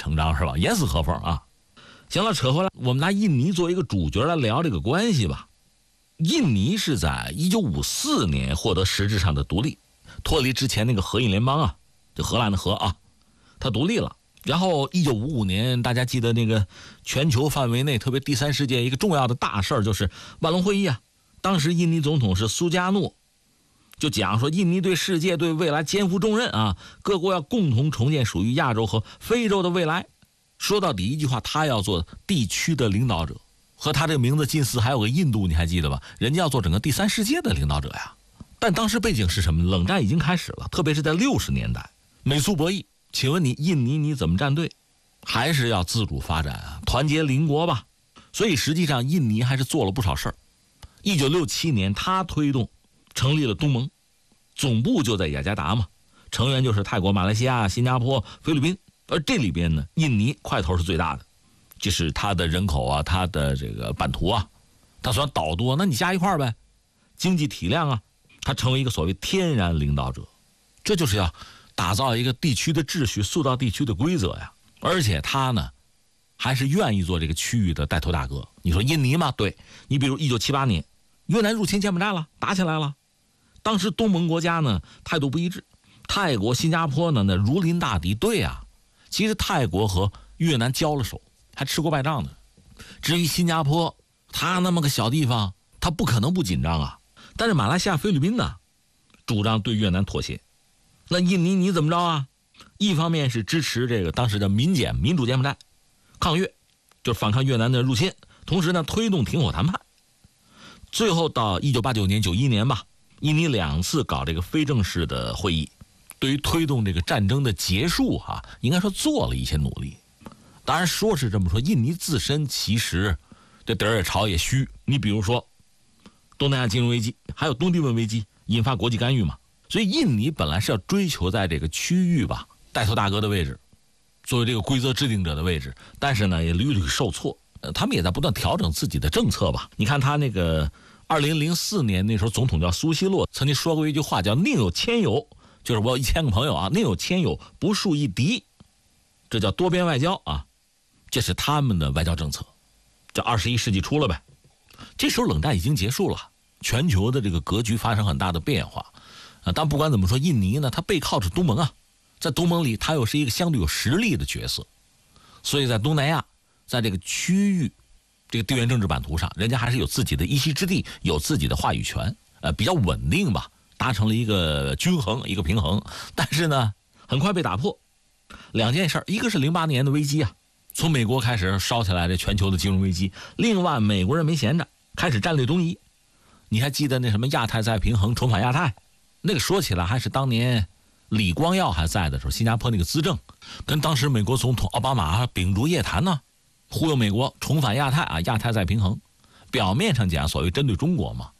成章，是吧？严丝合缝啊。行了，扯回来，我们拿印尼作为一个主角来聊这个关系吧。印尼是在1954年获得实质上的独立，脱离之前那个荷印联邦啊，就荷兰的荷啊，它独立了。然后1955年，大家记得那个全球范围内，特别第三世界一个重要的大事就是万隆会议啊。当时印尼总统是苏加诺，就讲说印尼对世界对未来肩负重任啊，各国要共同重建属于亚洲和非洲的未来。说到底一句话，他要做地区的领导者。和他这个名字近似，还有个印度，你还记得吧？人家要做整个第三世界的领导者呀。但当时背景是什么？冷战已经开始了，特别是在60年代，美苏博弈。请问你印尼你怎么站队？还是要自主发展啊，团结邻国吧。所以实际上印尼还是做了不少事儿。1967年，他推动成立了东盟，总部就在雅加达嘛，成员就是泰国、马来西亚、新加坡、菲律宾。而这里边呢，印尼块头是最大的。就是它的人口啊，它的这个版图啊，它算岛多，那你加一块呗，经济体量啊，它成为一个所谓天然领导者，这就是要打造一个地区的秩序，塑造地区的规则呀。而且它呢，还是愿意做这个区域的带头大哥。你说印尼嘛，对，你比如1978年，越南入侵柬埔寨了，打起来了，当时东盟国家呢态度不一致，泰国、新加坡呢那如临大敌，对啊，其实泰国和越南交了手。还吃过败仗呢。至于新加坡，他那么个小地方，他不可能不紧张啊。但是马来西亚、菲律宾呢，主张对越南妥协。那印尼你怎么着啊？一方面是支持这个当时的民主柬埔寨，抗越，就是反抗越南的入侵，同时呢推动停火谈判。最后到1989年、91年吧，印尼2次搞这个非正式的会议，对于推动这个战争的结束应该说做了一些努力。当然说是这么说，印尼自身其实这底儿也潮也虚。你比如说东南亚金融危机，还有东帝汶危机，引发国际干预嘛。所以印尼本来是要追求在这个区域吧带头大哥的位置，作为这个规则制定者的位置，但是呢也屡屡受挫。他们也在不断调整自己的政策吧。你看他那个2004年那时候总统叫苏西洛，曾经说过一句话叫宁有千友，就是我有1000个朋友啊，宁有千友不树一敌，这叫多边外交啊。这是他们的外交政策，这21世纪初了呗。这时候冷战已经结束了，全球的这个格局发生很大的变化但不管怎么说，印尼呢，它背靠着东盟啊，在东盟里它又是一个相对有实力的角色，所以在东南亚，在这个区域这个地缘政治版图上，人家还是有自己的一席之地，有自己的话语权，比较稳定吧，达成了一个均衡，一个平衡。但是呢，很快被打破。2件事，一个是08年的危机啊，从美国开始烧起来这全球的金融危机。另外，美国人没闲着，开始战略东移。你还记得那什么亚太再平衡，重返亚太？那个说起来还是当年李光耀还在的时候，新加坡那个资政，跟当时美国总统奥巴马秉烛夜谈呢，忽悠美国重返亚太啊，亚太再平衡。表面上讲所谓针对中国嘛，